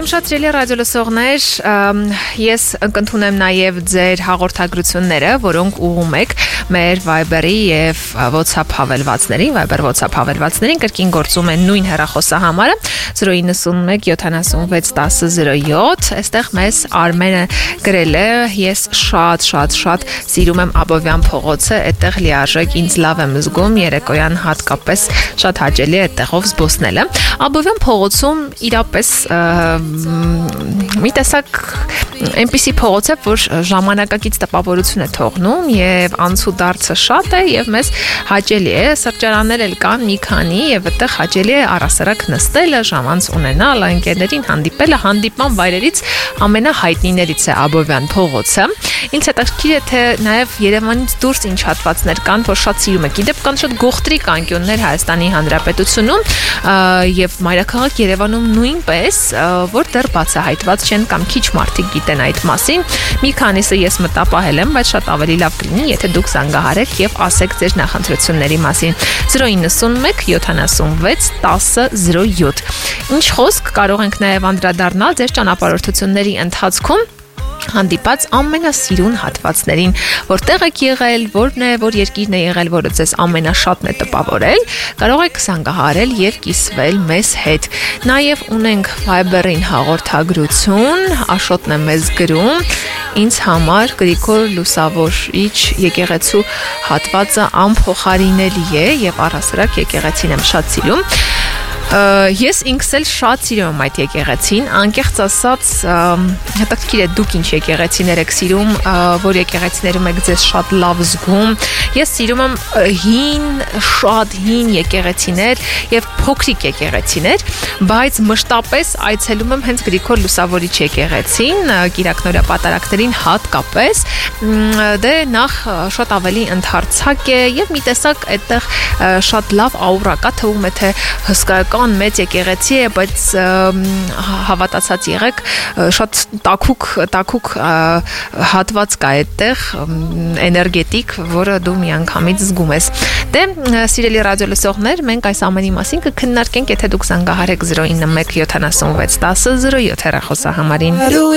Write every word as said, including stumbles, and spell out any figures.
Շատ սիրելի ռադիոլսողներ, ես կընդունեմ նաև ձեր հաղորդագրությունները, որոնք ուղղում եք մեր Viber-ի եւ WhatsApp հավելվածներին, Viber WhatsApp հավելվածներին, կրկին գործում են նույն հեռախոսահամարը zero nine one seven six one zero zero seven, այստեղ մեզ Արմենը գրել է, ես շատ շատ շատ սիրում եմ Աբովյան փողոցը, այդտեղ լիարժեք ինձ լավ եմ զգում, երեկոյան հատկապես շատ հաճելի է այդտեղով զբոսնելը։ Աբովյան փողոցում իրապես մի տեսակ այնպիսի փողոց է, որ ժամանակակից տպավորություն է թողնում եւ անցուդարձը շատ է եւ մեզ հաճելի է, սրճարաններ էլ կան մի քանի եւ այդտեղ հաճելի է առասարակ նստելը, ժամանց ունենալ, ընկերներին հանդիպելը, հանդիպման վայրերից ամենահայտնիներից է Աբովյան փողոցը։ Ինձ հետաքրքիր է թե նաեւ Երևանից դուրս ինչ հատվածներ կան, որ շատ սիրում եք։ Իդեպ կան շատ գողտրիկ անկյուններ Հայաստանի Հանրապետությունում եւ մայրաքաղաք Երևանում նույնպես, որ դեռ բացահայտված չեն կամ քիչ մարդիկ գիտեն այդ մասին։ Մի քանիսը ես մտապահել եմ, բայց շատ ավելի լավ կլինի, եթե դուք զանգահարեք եւ ասեք ձեր նախընտրությունների մասին։ zero nine one seven six one zero zero seven։ Ինչ խոսք կարող ենք նաեւ անդրադառնալ ձեր ճանապարհորդությունների ընթացքում հանդիպած ամենասիրուն հատվածներին, որտեղ եք եղել, որն է, որ երկիրն է եղել, որը ձեզ ամենաշատն է տպավորել, կարող եք զանգահարել եւ կիսվել մեզ հետ։ Նաեւ ունենք Viber-ին հաղորդագրություն, Աշոտն է մեզ գրում, ինձ համար Գրիգոր Լուսավորիչ եկեղեցու հատվածը անփոխարինելի է եւ առասարակ եկեղեցին եմ շատ սիրում։ Ես ինքս էլ շատ սիրում եմ այդ եկեղեցին, անկեղծ ասած, հետաքրքիր է դուք ինչ եկեղեցիներ եք սիրում, որ եկեղեցիներում եք ձեզ շատ լավ զգում։ Ես սիրում եմ հին, շատ հին եկեղեցիներ եւ փոքրիկ եկեղեցիներ, բայց մշտապես այցելում եմ հենց Գրիգոր Լուսավորիչ եկեղեցին, Կիրակնորիա պատարակներին հատկապես, դե նախ շատ ավելի ընդարձակ է եւ մի տեսակ այդտեղ շատ լավ աուրա կա, թվում է թե հսկայական մեծ եկեղեցի է, բայց հավատացած եղեք, շատ տաքուկ տաքուկ հատված կա այդտեղ, էներգետիկ, որը դու միանգամից զգում ես։ Դե սիրելի ռադիոլսողներ, մենք այս ամենի մասին կքննարկենք, եթե դուք զանգահարեք zero nine one seven six one zero zero seven հեռախոսահամարին։